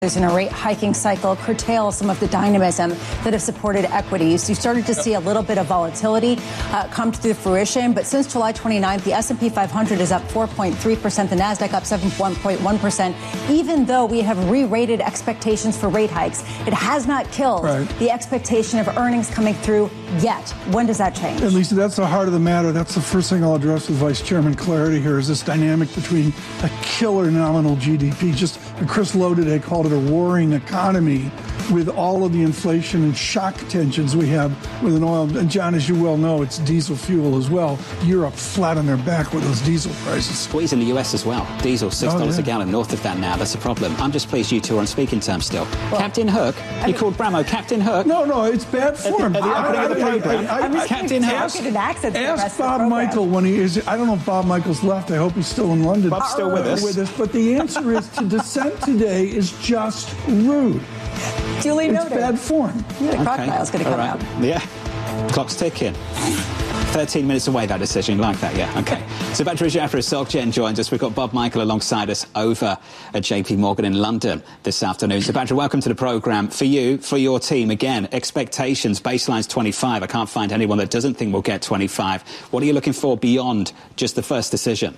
in a rate hiking cycle curtail some of the dynamism that have supported equities. You started to see a little bit of volatility come to fruition, but since July 29th, the S&P 500 is up 4.3%, the NASDAQ up 7.1%. Even though we have re-rated expectations for rate hikes, it has not killed the expectation of earnings coming through yet. When does that change? At least that's the heart of the matter. That's the first thing I'll address with Vice Chairman Clarity here is this dynamic between a killer nominal GDP, just Chris Lowe today called it a roaring economy with all of the inflation and shock tensions we have with an oil. And John, as you well know, it's diesel fuel as well. Europe flat on their back with those diesel prices. Squeeze in the US as well. Diesel, $6 a gallon, north of that now. That's a problem. I'm just pleased you two are on speaking terms still. Well, Captain Hook, you called Bramo Captain Hook. No, it's bad form. At the opening of the program. Captain Hook. Ask Bob Michael when he is, I don't know if Bob Michael's left. I hope he's still in London. Bob's still with us. But the answer is to dissent today is just rude. Duly it's noted. Bad form. Yeah, the crocodile's going to come out. Yeah. Clock's ticking. 13 minutes away, that decision. Like that, yeah. Okay. So Badru Jaffar of SocGen joins us. We've got Bob Michael alongside us over at JP Morgan in London this afternoon. So Badru, welcome to the programme. For you, for your team, again, expectations, baseline's 25. I can't find anyone that doesn't think we'll get 25. What are you looking for beyond just the first decision?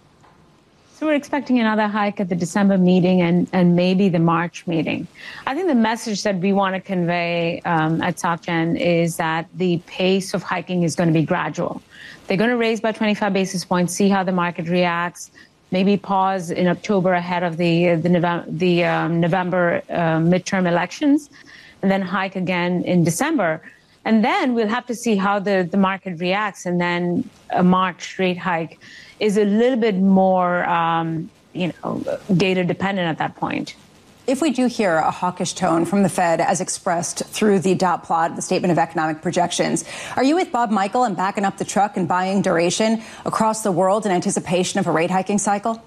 So we're expecting another hike at the December meeting and maybe the March meeting. I think the message that we want to convey at SocGen is that the pace of hiking is going to be gradual. They're going to raise by 25 basis points, see how the market reacts, maybe pause in October ahead of the November midterm elections, and then hike again in December. And then we'll have to see how the market reacts, and then a March rate hike is a little bit more, data dependent at that point. If we do hear a hawkish tone from the Fed as expressed through the dot plot, the Statement of Economic Projections, are you with Bob Michael and backing up the truck and buying duration across the world in anticipation of a rate hiking cycle?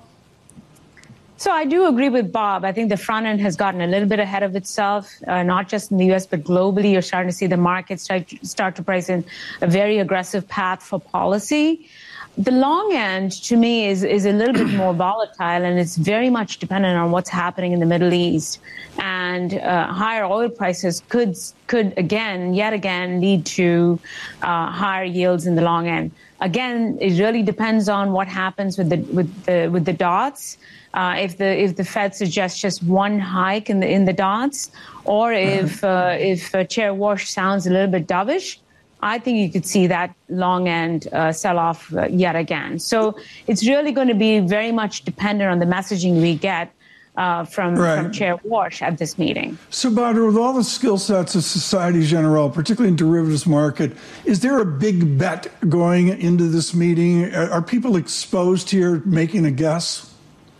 So I do agree with Bob. I think the front end has gotten a little bit ahead of itself, not just in the U.S., but globally. You're starting to see the markets start to price in a very aggressive path for policy. The long end, to me, is a little bit more volatile, and it's very much dependent on what's happening in the Middle East. And higher oil prices could yet again lead to higher yields in the long end. Again, it really depends on what happens with the dots. If the Fed suggests just one hike in the dots, or if Chair Warsh sounds a little bit dovish, I think you could see that long end sell off yet again. So it's really going to be very much dependent on the messaging we get from Chair Warsh at this meeting. So, Badru, with all the skill sets of Societe Generale, particularly in derivatives market, is there a big bet going into this meeting? Are people exposed here making a guess?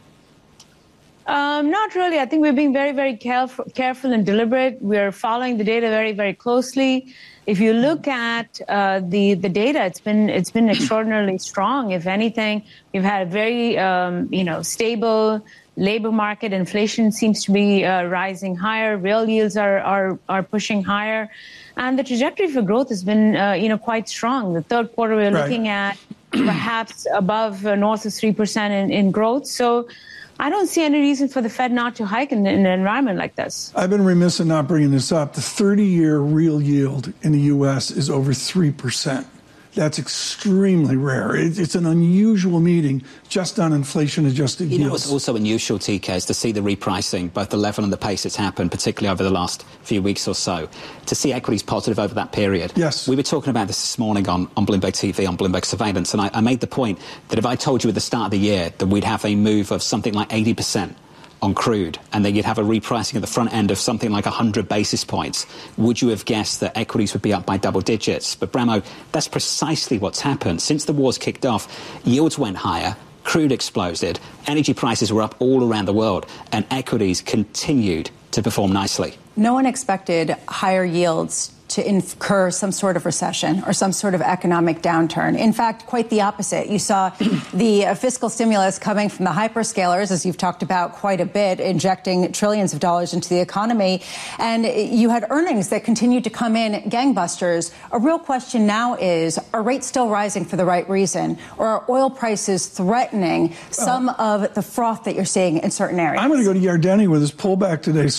Not really. I think we're being very, very careful and deliberate. We're following the data very, very closely. If you look at the data, it's been extraordinarily strong. If anything, we've had a very stable labor market. Inflation seems to be rising higher. Real yields are pushing higher, and the trajectory for growth has been quite strong. The third quarter we're looking at perhaps above north of 3% in growth. So I don't see any reason for the Fed not to hike in an environment like this. I've been remiss in not bringing this up. The 30-year real yield in the U.S. is over 3%. That's extremely rare. It's an unusual meeting just on inflation-adjusted yields. What's also unusual, TK, is to see the repricing, both the level and the pace it's happened, particularly over the last few weeks or so, to see equities positive over that period. Yes. We were talking about this morning on Bloomberg TV, on Bloomberg Surveillance, and I made the point that if I told you at the start of the year that we'd have a move of something like 80% on crude, and then you'd have a repricing at the front end of something like 100 basis points, would you have guessed that equities would be up by double digits? But Bramo, that's precisely what's happened. Since the wars kicked off, yields went higher, crude exploded, energy prices were up all around the world, and equities continued to perform nicely. No one expected higher yields to incur some sort of recession or some sort of economic downturn. In fact, quite the opposite. You saw the fiscal stimulus coming from the hyperscalers, as you've talked about quite a bit, injecting trillions of dollars into the economy. And you had earnings that continued to come in gangbusters. A real question now is, are rates still rising for the right reason? Or are oil prices threatening some of the froth that you're seeing in certain areas? I'm going to go to Yardeni with his pullback today.